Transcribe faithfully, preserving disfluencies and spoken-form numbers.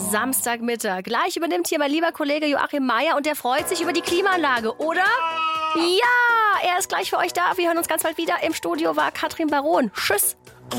Samstagmittag. Gleich übernimmt hier mein lieber Kollege Joachim Meier und der freut sich über die Klimaanlage, oder? Ja, er ist gleich für euch da. Wir hören uns ganz bald wieder. Im Studio war Katrin Baron. Tschüss.